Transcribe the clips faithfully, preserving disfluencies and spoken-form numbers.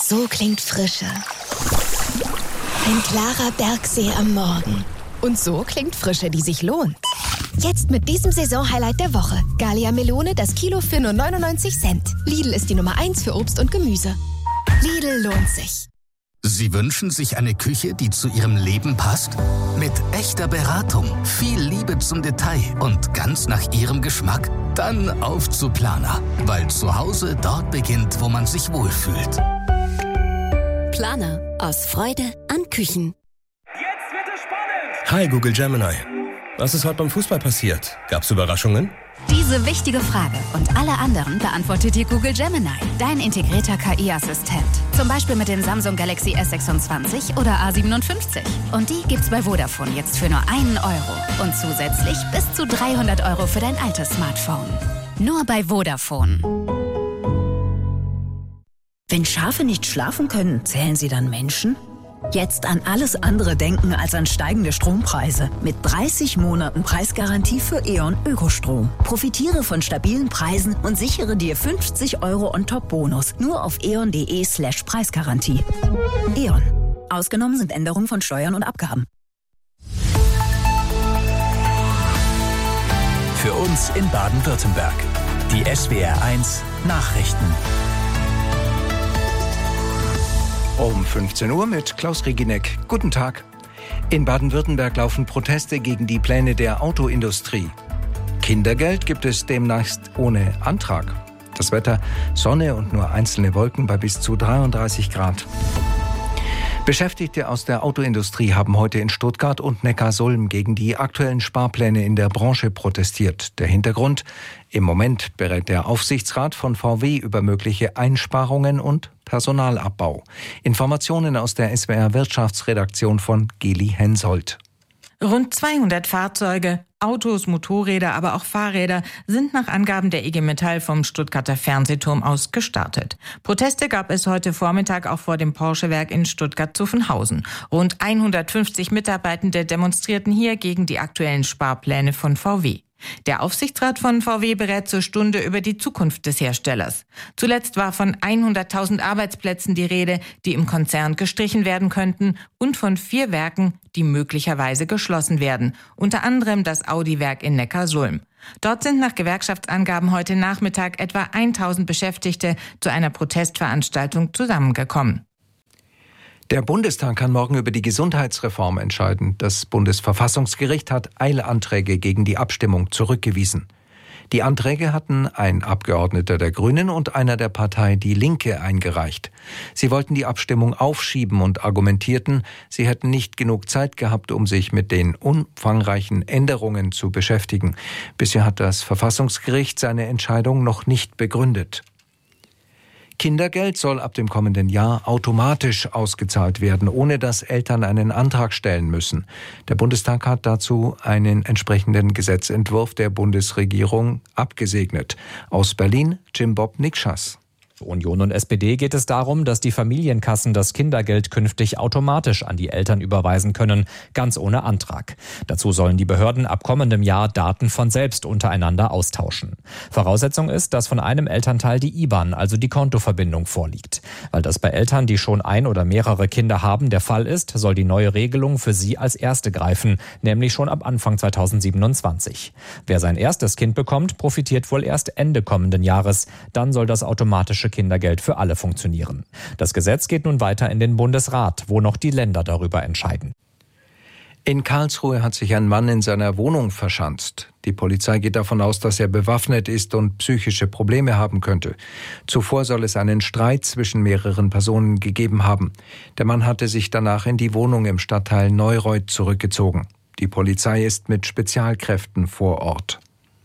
So klingt Frische. Ein klarer Bergsee am Morgen. Und so klingt Frische, die sich lohnt. Jetzt mit diesem Saisonhighlight der Woche. Gallia Melone, das Kilo für nur neunundneunzig Cent. Lidl ist die Nummer eins für Obst und Gemüse. Lidl lohnt sich. Sie wünschen sich eine Küche, die zu Ihrem Leben passt? Mit echter Beratung, viel Liebe zum Detail und ganz nach Ihrem Geschmack? Dann auf zu Planer, weil zu Hause dort beginnt, wo man sich wohlfühlt. Planer, aus Freude an Küchen. Jetzt wird es spannend! Hi Google Gemini. Was ist heute beim Fußball passiert? Gab's Überraschungen? Diese wichtige Frage und alle anderen beantwortet dir Google Gemini, dein integrierter K I-Assistent. Zum Beispiel mit dem Samsung Galaxy S sechsundzwanzig oder A siebenundfünfzig. Und die gibt's bei Vodafone jetzt für nur einen Euro. Und zusätzlich bis zu dreihundert Euro für dein altes Smartphone. Nur bei Vodafone. Wenn Schafe nicht schlafen können, zählen sie dann Menschen? Jetzt an alles andere denken als an steigende Strompreise. Mit dreißig Monaten Preisgarantie für E.ON Ökostrom. Profitiere von stabilen Preisen und sichere dir fünfzig Euro On-Top-Bonus. Nur auf eon.de slash Preisgarantie. E.ON. Ausgenommen sind Änderungen von Steuern und Abgaben. Für uns in Baden-Württemberg. Die S W R eins Nachrichten. Um fünfzehn Uhr mit Klaus Regineck. Guten Tag. In Baden-Württemberg laufen Proteste gegen die Pläne der Autoindustrie. Kindergeld gibt es demnächst ohne Antrag. Das Wetter: Sonne und nur einzelne Wolken bei bis zu dreiunddreißig Grad. Beschäftigte aus der Autoindustrie haben heute in Stuttgart und Neckarsulm gegen die aktuellen Sparpläne in der Branche protestiert. Der Hintergrund: Im Moment berät der Aufsichtsrat von V W über mögliche Einsparungen und Personalabbau. Informationen aus der S W R Wirtschaftsredaktion von Geli Hensoldt. Rund zweihundert Fahrzeuge, Autos, Motorräder, aber auch Fahrräder sind nach Angaben der I G Metall vom Stuttgarter Fernsehturm aus gestartet. Proteste gab es heute Vormittag auch vor dem Porsche-Werk in Stuttgart-Zuffenhausen. Rund hundertfünfzig Mitarbeitende demonstrierten hier gegen die aktuellen Sparpläne von V W. Der Aufsichtsrat von V W berät zur Stunde über die Zukunft des Herstellers. Zuletzt war von hunderttausend Arbeitsplätzen die Rede, die im Konzern gestrichen werden könnten, und von vier Werken, die möglicherweise geschlossen werden, unter anderem das Audi-Werk in Neckarsulm. Dort sind nach Gewerkschaftsangaben heute Nachmittag etwa tausend Beschäftigte zu einer Protestveranstaltung zusammengekommen. Der Bundestag kann morgen über die Gesundheitsreform entscheiden. Das Bundesverfassungsgericht hat Eilanträge gegen die Abstimmung zurückgewiesen. Die Anträge hatten ein Abgeordneter der Grünen und einer der Partei Die Linke eingereicht. Sie wollten die Abstimmung aufschieben und argumentierten, sie hätten nicht genug Zeit gehabt, um sich mit den umfangreichen Änderungen zu beschäftigen. Bisher hat das Verfassungsgericht seine Entscheidung noch nicht begründet. Kindergeld soll ab dem kommenden Jahr automatisch ausgezahlt werden, ohne dass Eltern einen Antrag stellen müssen. Der Bundestag hat dazu einen entsprechenden Gesetzentwurf der Bundesregierung abgesegnet. Aus Berlin, Jim Bob Nikschas. Für Union und S P D geht es darum, dass die Familienkassen das Kindergeld künftig automatisch an die Eltern überweisen können, ganz ohne Antrag. Dazu sollen die Behörden ab kommendem Jahr Daten von selbst untereinander austauschen. Voraussetzung ist, dass von einem Elternteil die I B A N, also die Kontoverbindung, vorliegt. Weil das bei Eltern, die schon ein oder mehrere Kinder haben, der Fall ist, soll die neue Regelung für sie als erste greifen, nämlich schon ab Anfang zweitausendsiebenundzwanzig. Wer sein erstes Kind bekommt, profitiert wohl erst Ende kommenden Jahres. Dann soll das automatische Kindergeld für alle funktionieren. Das Gesetz geht nun weiter in den Bundesrat, wo noch die Länder darüber entscheiden. In Karlsruhe hat sich ein Mann in seiner Wohnung verschanzt. Die Polizei geht davon aus, dass er bewaffnet ist und psychische Probleme haben könnte. Zuvor soll es einen Streit zwischen mehreren Personen gegeben haben. Der Mann hatte sich danach in die Wohnung im Stadtteil Neureuth zurückgezogen. Die Polizei ist mit Spezialkräften vor Ort.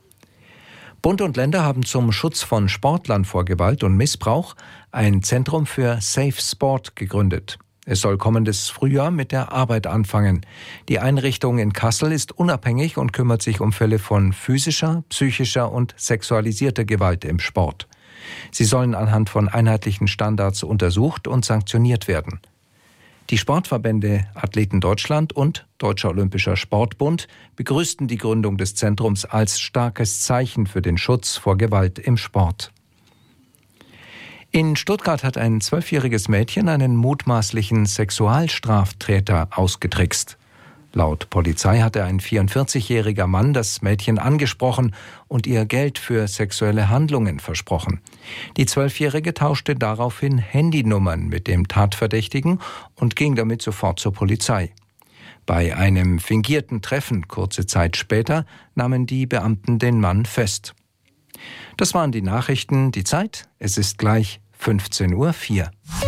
Bund und Länder haben zum Schutz von Sportlern vor Gewalt und Missbrauch ein Zentrum für Safe Sport gegründet. Es soll kommendes Frühjahr mit der Arbeit anfangen. Die Einrichtung in Kassel ist unabhängig und kümmert sich um Fälle von physischer, psychischer und sexualisierter Gewalt im Sport. Sie sollen anhand von einheitlichen Standards untersucht und sanktioniert werden. Die Sportverbände Athleten Deutschland und Deutscher Olympischer Sportbund begrüßten die Gründung des Zentrums als starkes Zeichen für den Schutz vor Gewalt im Sport. In Stuttgart hat ein zwölfjähriges Mädchen einen mutmaßlichen Sexualstraftäter ausgetrickst. Laut Polizei hatte ein vierundvierzigjähriger Mann das Mädchen angesprochen und ihr Geld für sexuelle Handlungen versprochen. Die Zwölfjährige tauschte daraufhin Handynummern mit dem Tatverdächtigen und ging damit sofort zur Polizei. Bei einem fingierten Treffen kurze Zeit später nahmen die Beamten den Mann fest. Das waren die Nachrichten. Die Zeit, es ist gleich fünfzehn Uhr vier.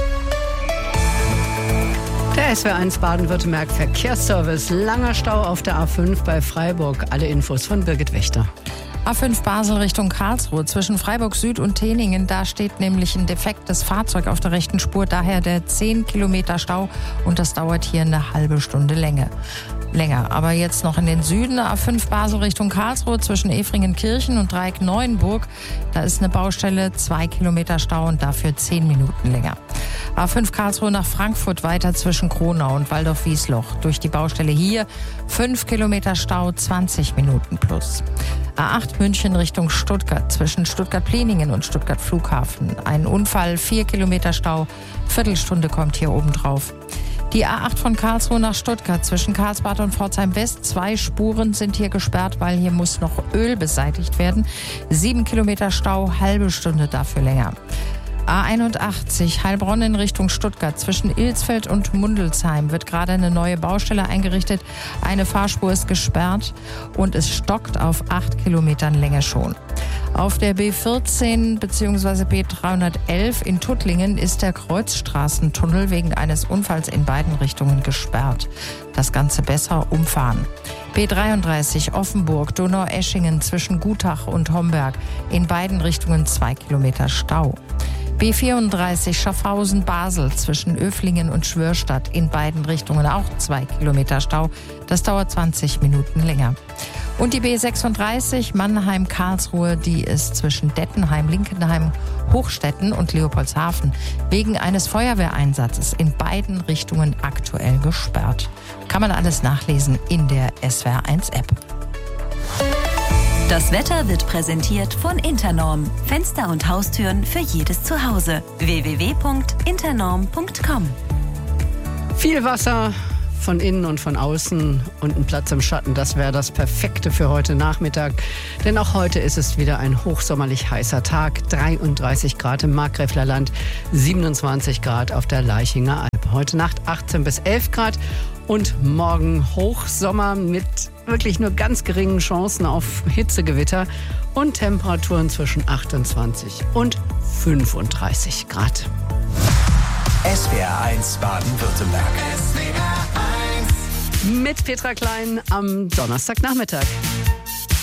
Der S W R eins Baden-Württemberg Verkehrsservice. Langer Stau auf der A fünf bei Freiburg. Alle Infos von Birgit Wächter. A fünf Basel Richtung Karlsruhe zwischen Freiburg Süd und Teningen. Da steht nämlich ein defektes Fahrzeug auf der rechten Spur. Daher der zehn Kilometer Stau und das dauert hier eine halbe Stunde Länge. Länger. Aber jetzt noch in den Süden, A fünf Basel Richtung Karlsruhe zwischen Efringenkirchen und Dreieck Neuenburg. Da ist eine Baustelle, zwei Kilometer Stau und dafür zehn Minuten länger. A fünf Karlsruhe nach Frankfurt weiter zwischen Kronau und Waldorf-Wiesloch. Durch die Baustelle hier fünf Kilometer Stau, zwanzig Minuten plus. A acht München Richtung Stuttgart zwischen Stuttgart-Pliningen und Stuttgart Flughafen. Ein Unfall, vier Kilometer Stau, Viertelstunde kommt hier oben drauf. Die A acht von Karlsruhe nach Stuttgart zwischen Karlsbad und Pforzheim West. Zwei Spuren sind hier gesperrt, weil hier muss noch Öl beseitigt werden. Sieben Kilometer Stau, halbe Stunde dafür länger. A einundachtzig Heilbronn in Richtung Stuttgart zwischen Ilsfeld und Mundelsheim wird gerade eine neue Baustelle eingerichtet. Eine Fahrspur ist gesperrt und es stockt auf acht Kilometern Länge schon. Auf der B vierzehn bzw. B dreihundertelf in Tuttlingen ist der Kreuzstraßentunnel wegen eines Unfalls in beiden Richtungen gesperrt. Das Ganze besser umfahren. B dreiunddreißig Offenburg, Donaueschingen zwischen Gutach und Homberg. In beiden Richtungen zwei Kilometer Stau. B vierunddreißig Schaffhausen-Basel zwischen Öflingen und Schwörstadt. In beiden Richtungen auch zwei Kilometer Stau. Das dauert zwanzig Minuten länger. Und die B sechsunddreißig Mannheim-Karlsruhe, die ist zwischen Dettenheim, Linkenheim, Hochstetten und Leopoldshafen wegen eines Feuerwehreinsatzes in beiden Richtungen aktuell gesperrt. Kann man alles nachlesen in der S W R eins App. Das Wetter wird präsentiert von Internorm. Fenster und Haustüren für jedes Zuhause. w w w punkt internorm punkt com. Viel Wasser von innen und von außen und ein Platz im Schatten, das wäre das Perfekte für heute Nachmittag. Denn auch heute ist es wieder ein hochsommerlich heißer Tag. dreiunddreißig Grad im Markgräflerland, siebenundzwanzig Grad auf der Laichinger Alp. Heute Nacht achtzehn bis elf Grad und morgen Hochsommer mit wirklich nur ganz geringen Chancen auf Hitzegewitter und Temperaturen zwischen achtundzwanzig und fünfunddreißig Grad. S W R eins Baden-Württemberg. Mit Petra Klein am Donnerstagnachmittag.